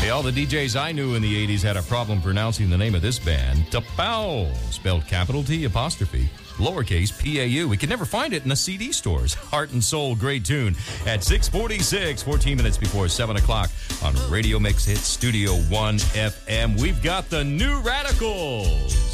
Hey, all the DJs I knew in the 80s had a problem pronouncing the name of this band. T'Pau, spelled capital T apostrophe, lowercase P-A-U. We could never find it in the CD stores. Heart and Soul, great tune. At 6:46, 14 minutes before 7 o'clock on Radio Mix Hits Studio 1 FM, we've got the New Radicals.